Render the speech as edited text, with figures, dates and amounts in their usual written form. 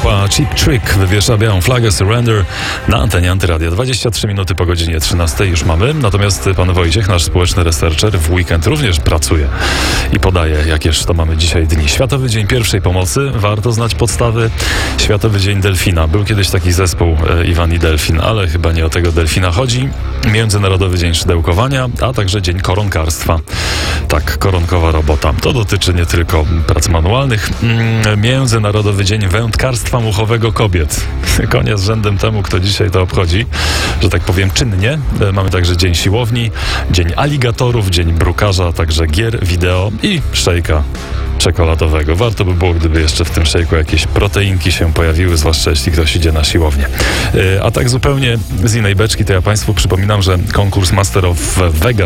grupa Cheap Trick wywiesza białą flagę Surrender na antenie Antyradia. 23 minuty po godzinie 13 już mamy, natomiast pan Wojciech, nasz społeczny researcher, w weekend również pracuje i podaje, jakież to mamy dzisiaj dni. Światowy Dzień Pierwszej Pomocy, warto znać podstawy. Światowy Dzień Delfina. Był kiedyś taki zespół Iwan i Delfin, ale chyba nie o tego delfina chodzi. Międzynarodowy Dzień Szydełkowania, a także Dzień Koronkarstwa. Tak, koronkowa robota. To dotyczy nie tylko prac manualnych. Międzynarodowy Dzień Wędkarstwa Muchowego Kobiet. Konia z rzędem temu, kto dzisiaj to obchodzi, że tak powiem czynnie. Mamy także Dzień Siłowni, Dzień Aligatorów, Dzień Brukarza, także gier, wideo i szejka czekoladowego. Warto by było, gdyby jeszcze w tym szejku jakieś proteinki się pojawiły, zwłaszcza jeśli ktoś idzie na siłownię. A tak zupełnie z innej beczki, to ja Państwu przypominam, że konkurs Master of Vegas